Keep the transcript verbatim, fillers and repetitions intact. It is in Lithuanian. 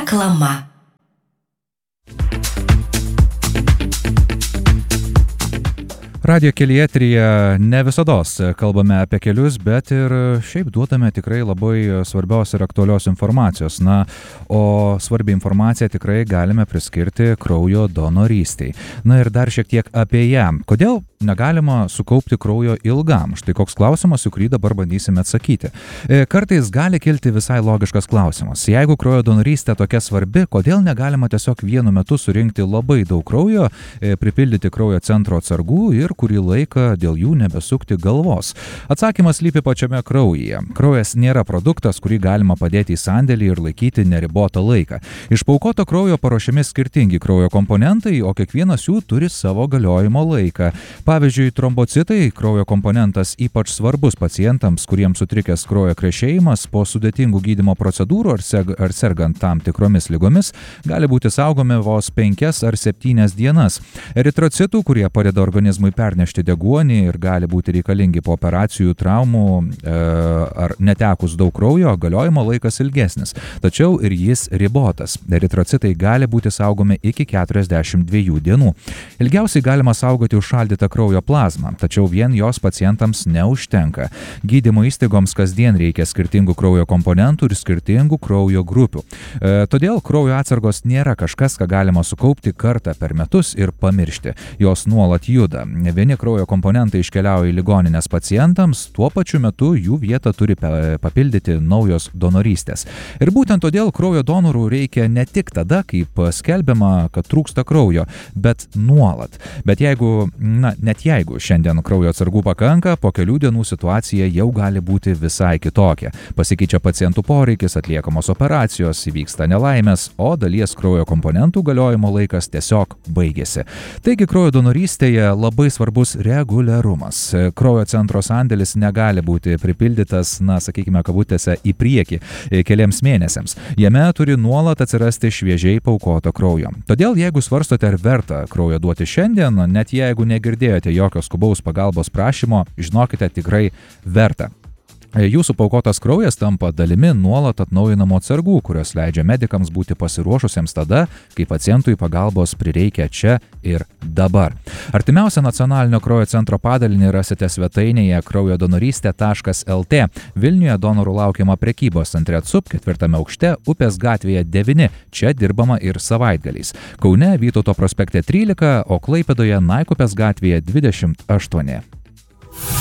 Reklama. Radijo kelyje eteryje ne visados kalbame apie kelius, bet ir šiaip duodame tikrai labai svarbios ir aktualios informacijos. Na, o svarbi informacija tikrai galime priskirti kraujo donorystei. Na ir dar šiek tiek apie ją. Kodėl negalima sukaupti kraujo ilgam? Štai koks klausimas, į kurį dabar bandysime atsakyti. Kartais gali kilti visai logiškas klausimas. Jeigu kraujo donorystė tokia svarbi, kodėl negalima tiesiog vienu metu surinkti labai daug kraujo, pripildyti kraujo centro atsargų ir kurį laiką dėl jų nebesukti galvos? Atsakymas slypi pačiame kraujyje. Kraujas nėra produktas, kurį galima padėti į sandėlį ir laikyti neribotą laiką. Iš paaukoto kraujo paruošiami skirtingi kraujo komponentai, o kiekvienas jų turi savo galiojimo laiką. Pavyzdžiui, trombocitai, kraujo komponentas ypač svarbus pacientams, kuriems sutrikęs kraujo krešėjimas po sudėtingų gydymo procedūrų ar, seg, ar sergant tam tikromis lygomis, gali būti saugomi vos penkias ar septynias dienas. Eritrocitų, kurie padeda organizmui pernešti deguonį ir gali būti reikalingi po operacijų, traumų e, ar netekus daug kraujo, galiojimo laikas ilgesnis, tačiau ir jis ribotas. Eritrocitai gali būti saugomi iki keturiasdešimt dviejų dienų. Ilgiausiai galima saugoti užšaldytą kraujo plazmą, tačiau vien jos pacientams neužtenka. Gydymo įstaigoms kasdien reikia skirtingų kraujo komponentų ir skirtingų kraujo grupių. E, todėl kraujo atsargos nėra kažkas, ką galima sukaupti kartą per metus ir pamiršti. Jos nuolat juda. Vieni kraujo komponentai iškeliauja į ligoninės pacientams, tuo pačiu metu jų vietą turi papildyti naujos donorystės. Ir būtent todėl kraujo donorų reikia ne tik tada, kaip skelbiama, kad trūksta kraujo, bet nuolat. Bet jeigu, na, net jeigu šiandien kraujo atsargų pakanka, po kelių dienų situacija jau gali būti visai kitokia. Pasikeičia pacientų poreikis, atliekamos operacijos, įvyksta nelaimės, o dalies kraujo komponentų galiojimo laikas tiesiog baigėsi. Taigi kraujo donorystėje labai svarbus reguliarumas. Kraujo centro sandėlis negali būti pripildytas, na, sakykime, kabutėse į priekį keliams mėnesiams. Jame turi nuolat atsirasti šviežiai paaukoto kraujo. Todėl, jeigu svarstote, ar verta kraujo duoti šiandien, net jeigu negirdėjote jokio skubaus pagalbos prašymo, žinokite, tikrai verta. Jūsų paaukotas kraujas tampa dalimi nuolat atnaujinamų atsargų, kurios leidžia medikams būti pasiruošusiems tada, kai pacientui pagalbos prireikia čia ir dabar. Artimiausią nacionalinio kraujo centro padalinį rasite svetainėje kraujo donorystė taškas lt. Vilniuje donorų laukiama prekybos centre Cup ketvirtame aukšte, Upės gatvėje devyni. Čia dirbama ir savaitgaliais. Kaune Vytauto prospekte trylika, o Klaipėdoje Naikupės gatvėje dvidešimt aštuoni.